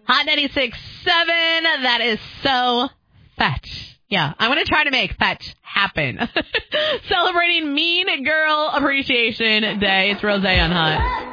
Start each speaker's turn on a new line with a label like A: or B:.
A: Hot 96.7. That is so fetch. Yeah, I'm going to try to make fetch happen. Celebrating Mean Girl Appreciation Day. It's Rosé on Hot.